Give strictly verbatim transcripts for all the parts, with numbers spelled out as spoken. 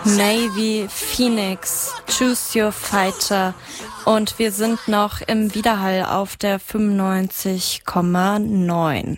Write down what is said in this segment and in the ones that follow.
Navy, Phoenix, Choose Your Fighter und wir sind noch im Widerhall auf der fünfundneunzig Komma neun.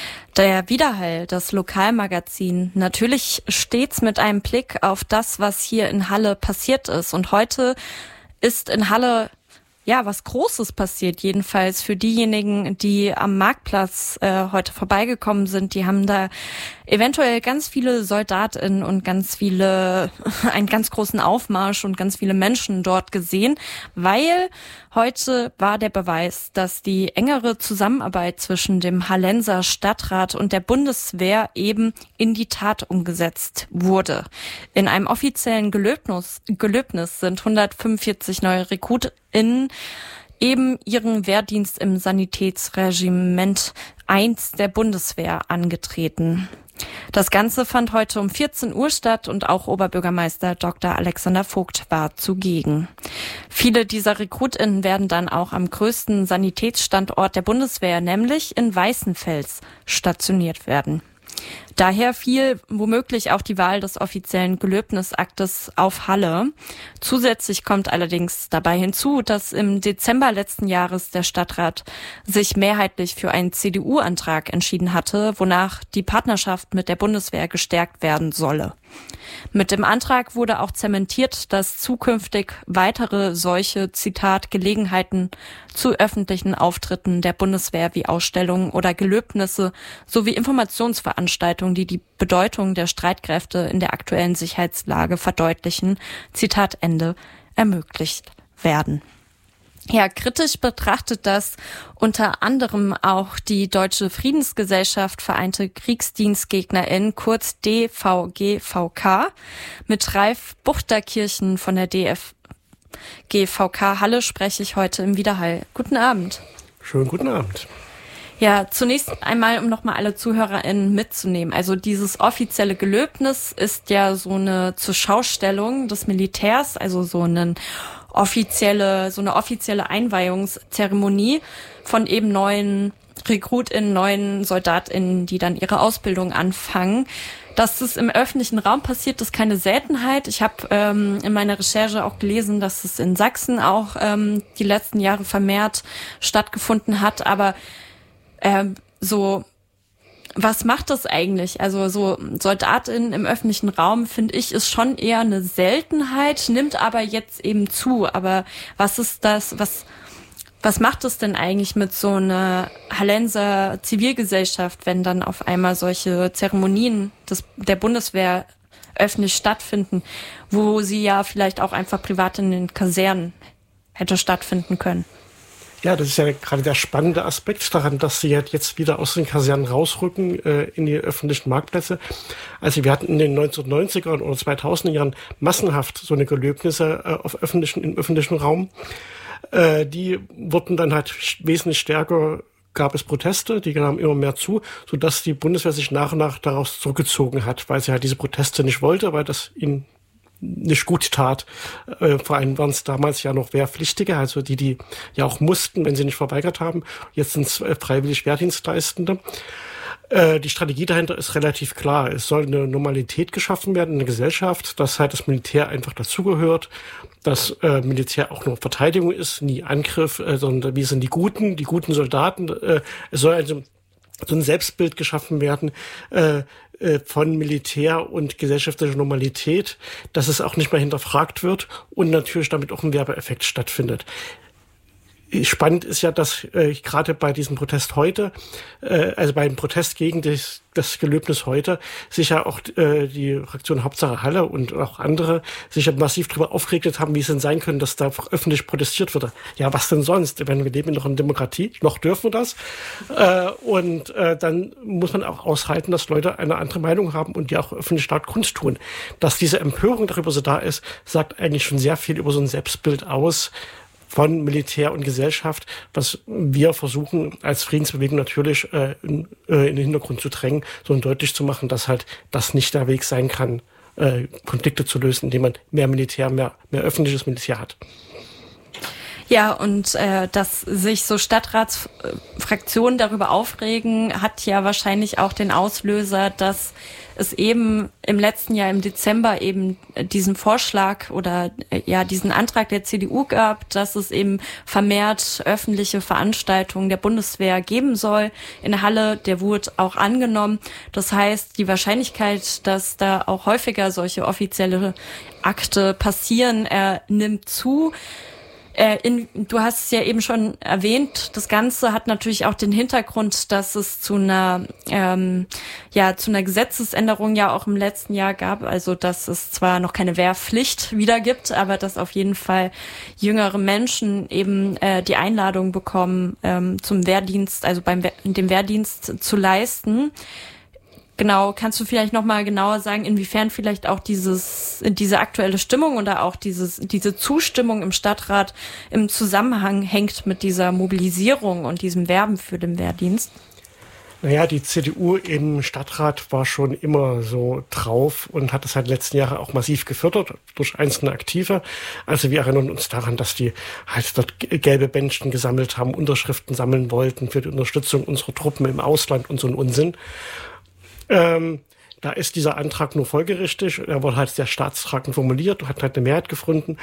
Der Widerhall, das Lokalmagazin, natürlich stets mit einem Blick auf das, was hier in Halle passiert ist. Und heute ist in Halle ja was Großes passiert, jedenfalls für diejenigen, die am Marktplatz äh, heute vorbeigekommen sind. Die haben da eventuell ganz viele SoldatInnen und ganz viele, einen ganz großen Aufmarsch und ganz viele Menschen dort gesehen, weil heute war der Beweis, dass die engere Zusammenarbeit zwischen dem Hallenser Stadtrat und der Bundeswehr eben in die Tat umgesetzt wurde. In einem offiziellen Gelöbnis, Gelöbnis sind hundertfünfundvierzig neue RekrutInnen eben ihren Wehrdienst im Sanitätsregiment eins der Bundeswehr angetreten. Das Ganze fand heute um vierzehn Uhr statt und auch Oberbürgermeister Doktor Alexander Vogt war zugegen. Viele dieser RekrutInnen werden dann auch am größten Sanitätsstandort der Bundeswehr, nämlich in Weißenfels, stationiert werden. Daher fiel womöglich auch die Wahl des offiziellen Gelöbnisaktes auf Halle. Zusätzlich kommt allerdings dabei hinzu, dass im Dezember letzten Jahres der Stadtrat sich mehrheitlich für einen C D U-Antrag entschieden hatte, wonach die Partnerschaft mit der Bundeswehr gestärkt werden solle. Mit dem Antrag wurde auch zementiert, dass zukünftig weitere solche, Zitat, Gelegenheiten zu öffentlichen Auftritten der Bundeswehr wie Ausstellungen oder Gelöbnisse sowie Informationsveranstaltungen, die die Bedeutung der Streitkräfte in der aktuellen Sicherheitslage verdeutlichen, Zitat Ende, ermöglicht werden. Ja, kritisch betrachtet das unter anderem auch die Deutsche Friedensgesellschaft Vereinte KriegsdienstgegnerInnen, kurz D V G V K, mit Ralf Buchterkirchen von der D F G V K Halle spreche ich heute im Widerhall. Guten Abend. Schönen guten Abend. Ja, zunächst einmal, um nochmal alle ZuhörerInnen mitzunehmen. Also dieses offizielle Gelöbnis ist ja so eine Zurschaustellung des Militärs, also so einen offizielle, so eine offizielle Einweihungszeremonie von eben neuen RekrutInnen, neuen SoldatInnen, die dann ihre Ausbildung anfangen. Dass es im öffentlichen Raum passiert, ist keine Seltenheit. Ich habe ähm, in meiner Recherche auch gelesen, dass es in Sachsen auch ähm, die letzten Jahre vermehrt stattgefunden hat. Aber ähm, so was macht das eigentlich? Also so SoldatInnen im öffentlichen Raum, finde ich, ist schon eher eine Seltenheit, nimmt aber jetzt eben zu. Aber was ist das, was was macht es denn eigentlich mit so einer Hallenser Zivilgesellschaft, wenn dann auf einmal solche Zeremonien des, der Bundeswehr öffentlich stattfinden, wo sie ja vielleicht auch einfach privat in den Kasernen hätte stattfinden können? Ja, das ist ja gerade der spannende Aspekt daran, dass sie jetzt wieder aus den Kasernen rausrücken äh, in die öffentlichen Marktplätze. Also wir hatten in den neunzehnhundertneunzigern oder zweitausender Jahren massenhaft so eine Gelöbnisse äh, auf öffentlichen, im öffentlichen Raum. Äh, die wurden dann halt wesentlich stärker, gab es Proteste, die nahmen immer mehr zu, sodass die Bundeswehr sich nach und nach daraus zurückgezogen hat, weil sie halt diese Proteste nicht wollte, weil das ihnen nicht gut tat. Äh, vor allem waren es damals ja noch Wehrpflichtige, also die, die ja auch mussten, wenn sie nicht verweigert haben. Jetzt sind es äh, freiwillig Wehrdienstleistende. Äh, die Strategie dahinter ist relativ klar. Es soll eine Normalität geschaffen werden in der Gesellschaft, dass halt das Militär einfach dazugehört, dass äh, Militär auch nur Verteidigung ist, nie Angriff, äh, sondern wir sind die Guten, die guten Soldaten. Äh, es soll also so ein Selbstbild geschaffen werden, äh, von Militär und gesellschaftlicher Normalität, dass es auch nicht mehr hinterfragt wird und natürlich damit auch ein Werbeeffekt stattfindet. Spannend ist ja, dass äh, gerade bei diesem Protest heute, äh, also bei dem Protest gegen das, das Gelöbnis heute, sich ja auch äh, die Fraktion Hauptsache Halle und auch andere sich ja massiv darüber aufgeregt haben, wie es denn sein können, dass da öffentlich protestiert wird. Ja, was denn sonst? Wenn wir leben noch in Demokratie, noch dürfen wir das. Äh, und äh, dann muss man auch aushalten, dass Leute eine andere Meinung haben und die auch öffentlich stark kundtun. Dass diese Empörung darüber so da ist, sagt eigentlich schon sehr viel über so ein Selbstbild aus von Militär und Gesellschaft, was wir versuchen als Friedensbewegung natürlich äh, in, äh, in den Hintergrund zu drängen, so deutlich zu machen, dass halt das nicht der Weg sein kann, äh, Konflikte zu lösen, indem man mehr Militär, mehr, mehr öffentliches Militär hat. Ja, und äh, dass sich so Stadtratsfraktionen darüber aufregen, hat ja wahrscheinlich auch den Auslöser, dass es eben im letzten Jahr im Dezember eben diesen Vorschlag oder ja diesen Antrag der C D U gab, dass es eben vermehrt öffentliche Veranstaltungen der Bundeswehr geben soll in Halle. Der wurde auch angenommen. Das heißt, die Wahrscheinlichkeit, dass da auch häufiger solche offizielle Akte passieren, äh, nimmt zu. Äh, in, du hast es ja eben schon erwähnt, das Ganze hat natürlich auch den Hintergrund, dass es zu einer ähm, ja zu einer Gesetzesänderung ja auch im letzten Jahr gab, also dass es zwar noch keine Wehrpflicht wieder gibt, aber dass auf jeden Fall jüngere Menschen eben äh, die Einladung bekommen, ähm, zum Wehrdienst, also beim We- dem Wehrdienst zu leisten. Genau, kannst du vielleicht noch mal genauer sagen, inwiefern vielleicht auch dieses diese aktuelle Stimmung oder auch dieses diese Zustimmung im Stadtrat im Zusammenhang hängt mit dieser Mobilisierung und diesem Werben für den Wehrdienst? Naja, die C D U im Stadtrat war schon immer so drauf und hat es halt in den letzten Jahren auch massiv gefördert durch einzelne Aktive. Also wir erinnern uns daran, dass die halt dort gelbe Bändchen gesammelt haben, Unterschriften sammeln wollten für die Unterstützung unserer Truppen im Ausland und so ein Unsinn. Ähm, da ist dieser Antrag nur folgerichtig. Er wurde halt sehr staatstragend formuliert und hat halt eine Mehrheit gefunden.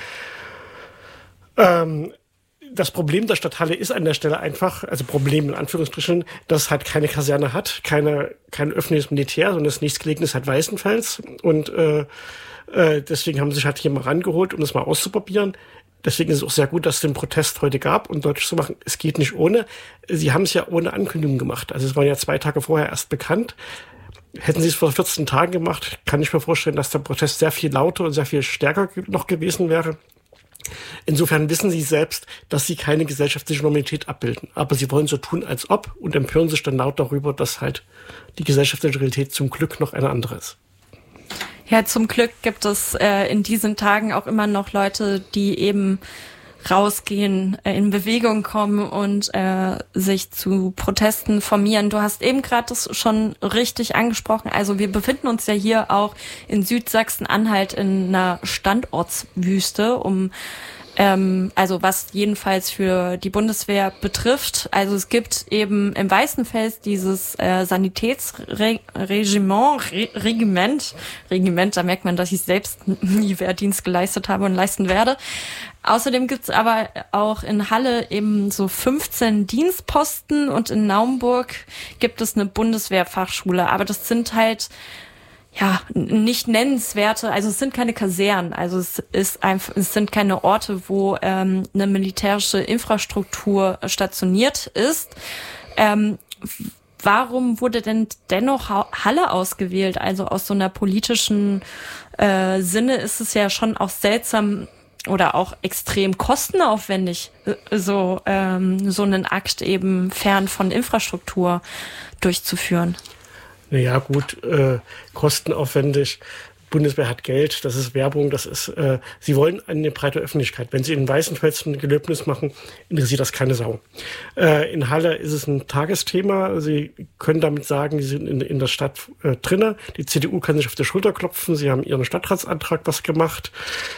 Ähm, das Problem der Stadt Halle ist an der Stelle einfach, also Problem in Anführungsstrichen, dass es halt keine Kaserne hat, keine, kein öffentliches Militär, sondern das nächstgelegene ist halt Weißenfels. Und äh, äh, deswegen haben sie sich halt hier mal rangeholt, um das mal auszuprobieren. Deswegen ist es auch sehr gut, dass es den Protest heute gab, um deutlich zu machen, es geht nicht ohne. Sie haben es ja ohne Ankündigung gemacht. Also es war ja zwei Tage vorher erst bekannt. Hätten sie es vor vierzehn Tagen gemacht, kann ich mir vorstellen, dass der Protest sehr viel lauter und sehr viel stärker noch gewesen wäre. Insofern wissen sie selbst, dass sie keine gesellschaftliche Normalität abbilden. Aber sie wollen so tun, als ob, und empören sich dann laut darüber, dass halt die gesellschaftliche Realität zum Glück noch eine andere ist. Ja, zum Glück gibt es äh, in diesen Tagen auch immer noch Leute, die eben rausgehen, äh, in Bewegung kommen und äh, sich zu Protesten formieren. Du hast eben gerade das schon richtig angesprochen. Also wir befinden uns ja hier auch in Südsachsen-Anhalt in einer Standortswüste, um ähm, also was jedenfalls für die Bundeswehr betrifft. Also es gibt eben im Weißenfels dieses äh, Sanitätsregiment, Re- Regiment, Regiment, da merkt man, dass ich selbst nie Wehrdienst geleistet habe und leisten werde. Außerdem gibt's aber auch in Halle eben so fünfzehn Dienstposten und in Naumburg gibt es eine Bundeswehrfachschule. Aber das sind halt ja nicht nennenswerte, also es sind keine Kasernen, also es ist einfach, es sind keine Orte, wo ähm, eine militärische Infrastruktur stationiert ist. Ähm, warum wurde denn dennoch Halle ausgewählt? Also aus so einer politischen äh, Sinne ist es ja schon auch seltsam oder auch extrem kostenaufwendig, so ähm, so einen Akt eben fern von Infrastruktur durchzuführen. Naja, gut, äh, kostenaufwendig. Bundeswehr hat Geld, das ist Werbung, das ist, äh, sie wollen eine breite Öffentlichkeit. Wenn sie in Weißenfels ein Gelöbnis machen, interessiert das keine Sau. Äh, in Halle ist es ein Tagesthema. Sie können damit sagen, sie sind in, in der Stadt äh, drinne. Die C D U kann sich auf die Schulter klopfen. Sie haben ihren Stadtratsantrag was gemacht.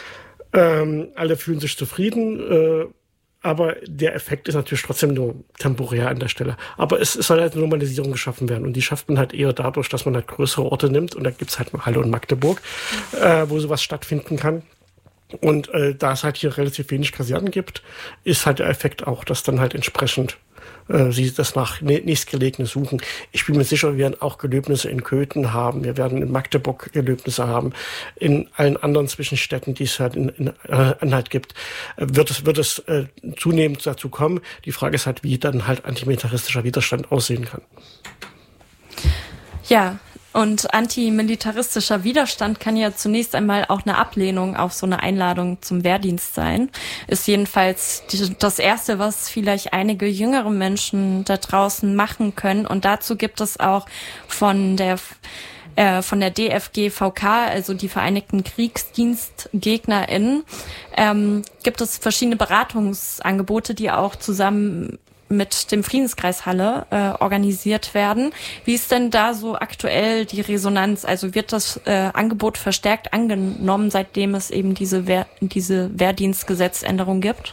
Ähm, alle fühlen sich zufrieden. Äh, Aber der Effekt ist natürlich trotzdem nur temporär an der Stelle. Aber es, es soll halt eine Normalisierung geschaffen werden. Und die schafft man halt eher dadurch, dass man halt größere Orte nimmt. Und da gibt's halt Halle und Magdeburg, mhm. äh, wo sowas stattfinden kann. Und äh, da es halt hier relativ wenig Kasernen gibt, ist halt der Effekt auch, dass dann halt entsprechend äh, sie das nach nächstgelegenen suchen. Ich bin mir sicher, wir werden auch Gelöbnisse in Köthen haben. Wir werden in Magdeburg Gelöbnisse haben. In allen anderen Zwischenstädten, die es halt in, in äh, Anhalt gibt, äh, wird es, wird es äh, zunehmend dazu kommen. Die Frage ist halt, wie dann halt antimilitaristischer Widerstand aussehen kann. Ja, und antimilitaristischer Widerstand kann ja zunächst einmal auch eine Ablehnung auf so eine Einladung zum Wehrdienst sein. Ist jedenfalls die, das Erste, was vielleicht einige jüngere Menschen da draußen machen können. Und dazu gibt es auch von der äh, von der D F G V K, also die Vereinigten KriegsdienstgegnerInnen, ähm, gibt es verschiedene Beratungsangebote, die auch zusammen mit dem Friedenskreis Halle äh, organisiert werden. Wie ist denn da so aktuell die Resonanz? Also wird das äh, Angebot verstärkt angenommen, seitdem es eben diese Wehr, diese Wehrdienstgesetzänderung gibt?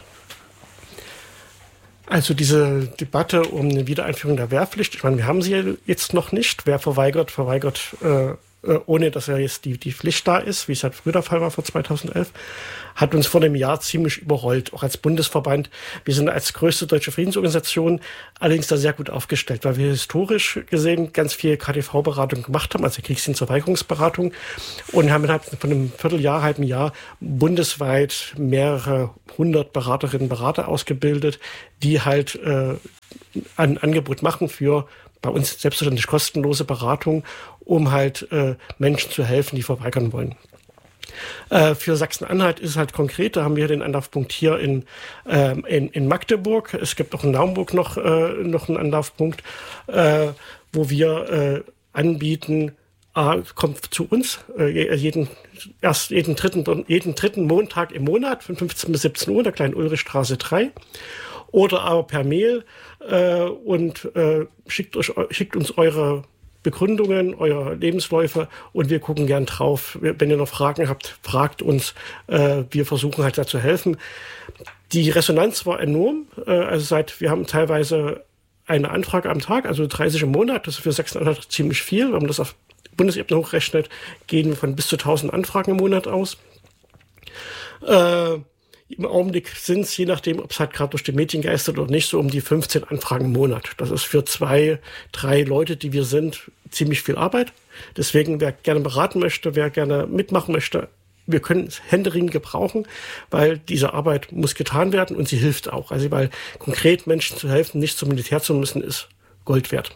Also diese Debatte um eine Wiedereinführung der Wehrpflicht, ich meine, wir haben sie jetzt noch nicht. Wer verweigert, verweigert äh, ohne dass ja jetzt die, die Pflicht da ist, wie es halt früher der Fall war vor zweitausendelf, hat uns vor dem Jahr ziemlich überrollt, auch als Bundesverband. Wir sind als größte deutsche Friedensorganisation allerdings da sehr gut aufgestellt, weil wir historisch gesehen ganz viel K D V-Beratung gemacht haben, also Kriegsdienstverweigerungsberatung, und haben innerhalb von einem Vierteljahr, halben Jahr bundesweit mehrere hundert Beraterinnen und Berater ausgebildet, die halt äh, ein Angebot machen für bei uns selbstverständlich kostenlose Beratung, um halt äh, Menschen zu helfen, die verweigern wollen. Äh, für Sachsen-Anhalt ist es halt konkret, da haben wir den Anlaufpunkt hier in, äh, in, in Magdeburg. Es gibt auch in Naumburg noch, äh, noch einen Anlaufpunkt, äh, wo wir äh, anbieten, äh, kommt zu uns äh, jeden, erst jeden dritten, jeden dritten Montag im Monat von fünfzehn bis siebzehn Uhr, der Kleinen Ulrichstraße drei. Oder aber per Mail äh, und äh, schickt, euch, schickt uns eure Begründungen, eure Lebensläufe und wir gucken gern drauf. Wenn ihr noch Fragen habt, fragt uns. Äh, wir versuchen halt da zu helfen. Die Resonanz war enorm. Äh, also seit wir haben teilweise eine Anfrage am Tag, also dreißig im Monat. Das ist für Sachsen-Anhalt ziemlich viel. Wenn man das auf Bundesebene hochrechnet, gehen wir von bis zu tausend Anfragen im Monat aus. Äh, Im Augenblick sind es, je nachdem, ob es halt gerade durch die Medien geistert oder nicht, so um die fünfzehn Anfragen im Monat. Das ist für zwei, drei Leute, die wir sind, ziemlich viel Arbeit. Deswegen, wer gerne beraten möchte, wer gerne mitmachen möchte, wir können es händeringend gebrauchen, weil diese Arbeit muss getan werden und sie hilft auch. Also weil konkret Menschen zu helfen, nicht zum Militär zu müssen, ist Gold wert.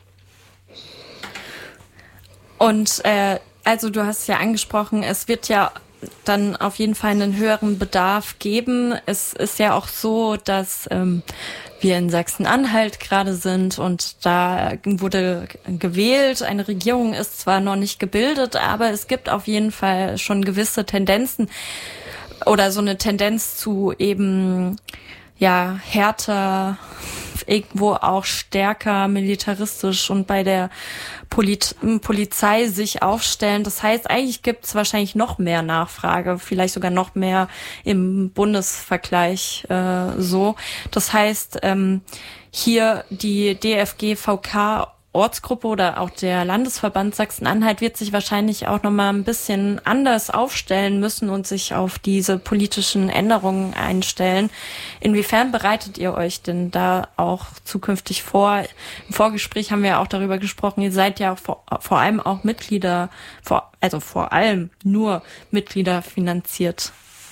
Und äh, also du hast ja angesprochen, es wird ja dann auf jeden Fall einen höheren Bedarf geben. Es ist ja auch so, dass ähm, wir in Sachsen-Anhalt gerade sind und da wurde gewählt. Eine Regierung ist zwar noch nicht gebildet, aber es gibt auf jeden Fall schon gewisse Tendenzen oder so eine Tendenz zu eben ja härter, irgendwo auch stärker militaristisch und bei der Polit- Polizei sich aufstellen. Das heißt, eigentlich gibt es wahrscheinlich noch mehr Nachfrage, vielleicht sogar noch mehr im Bundesvergleich äh, so. Das heißt, ähm, hier die D F G V K Ortsgruppe oder auch der Landesverband Sachsen-Anhalt wird sich wahrscheinlich auch nochmal ein bisschen anders aufstellen müssen und sich auf diese politischen Änderungen einstellen. Inwiefern bereitet ihr euch denn da auch zukünftig vor? Im Vorgespräch haben wir auch darüber gesprochen, ihr seid ja vor, vor allem auch Mitglieder, vor, also vor allem nur Mitglieder finanziert.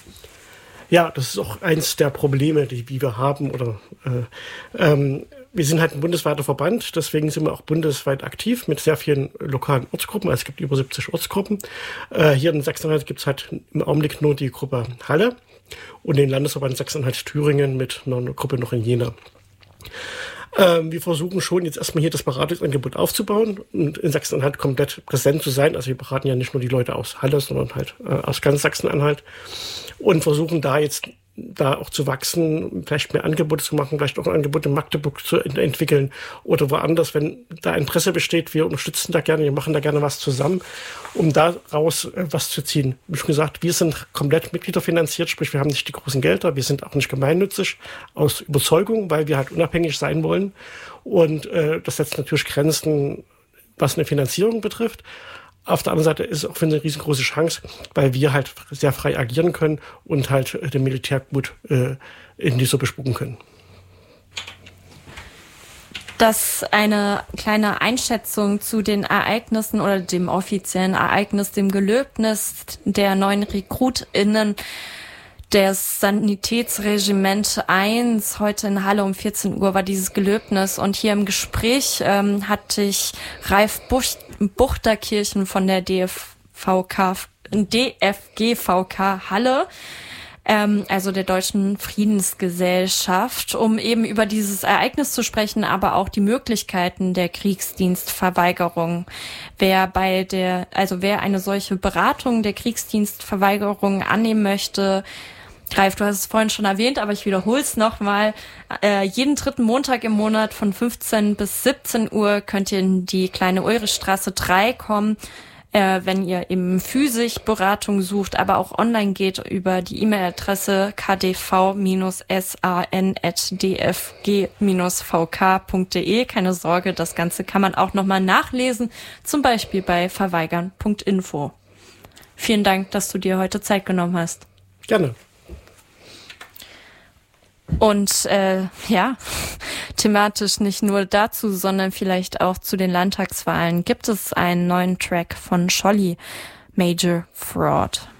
Ja, das ist auch eins der Probleme, die, die wir haben. Oder äh, ähm, wir sind halt ein bundesweiter Verband, deswegen sind wir auch bundesweit aktiv mit sehr vielen lokalen Ortsgruppen. Also es gibt über siebzig Ortsgruppen. Äh, hier in Sachsen-Anhalt gibt es halt im Augenblick nur die Gruppe Halle und den Landesverband Sachsen-Anhalt-Thüringen mit einer Gruppe noch in Jena. Ähm, wir versuchen schon jetzt erstmal hier das Beratungsangebot aufzubauen und in Sachsen-Anhalt komplett präsent zu sein. Also wir beraten ja nicht nur die Leute aus Halle, sondern halt äh, aus ganz Sachsen-Anhalt und versuchen da jetzt da auch zu wachsen, vielleicht mehr Angebote zu machen, vielleicht auch ein Angebot in Magdeburg zu ent- entwickeln oder woanders, wenn da Interesse besteht. Wir unterstützen da gerne, wir machen da gerne was zusammen, um daraus äh, was zu ziehen. Wie schon gesagt, wir sind komplett mitgliederfinanziert, sprich wir haben nicht die großen Gelder, wir sind auch nicht gemeinnützig aus Überzeugung, weil wir halt unabhängig sein wollen und äh, das setzt natürlich Grenzen, was eine Finanzierung betrifft. Auf der anderen Seite ist es auch eine riesengroße Chance, weil wir halt sehr frei agieren können und halt dem Militär gut äh, in die Suppe spucken können. Das eine kleine Einschätzung zu den Ereignissen oder dem offiziellen Ereignis, dem Gelöbnis der neuen RekrutInnen des Sanitätsregiment eins. Heute in Halle um vierzehn Uhr war dieses Gelöbnis und hier im Gespräch ähm, hatte ich Ralf Buch- Buchterkirchen von der D F V K, D F G V K Halle, ähm, also der Deutschen Friedensgesellschaft, um eben über dieses Ereignis zu sprechen, aber auch die Möglichkeiten der Kriegsdienstverweigerung. Wer bei der, also wer eine solche Beratung der Kriegsdienstverweigerung annehmen möchte, Ralf, du hast es vorhin schon erwähnt, aber ich wiederhole es nochmal. Äh, jeden dritten Montag im Monat von fünfzehn bis siebzehn Uhr könnt ihr in die Kleine Ulrichstraße drei kommen. Äh, wenn ihr eben physisch Beratung sucht, aber auch online geht über die E-Mail-Adresse k d v s a n at d f g v k punkt d e. Keine Sorge, das Ganze kann man auch nochmal nachlesen, zum Beispiel bei verweigern punkt info. Vielen Dank, dass du dir heute Zeit genommen hast. Gerne. Und äh, ja, thematisch nicht nur dazu, sondern vielleicht auch zu den Landtagswahlen gibt es einen neuen Track von Scholli, Major Fraud.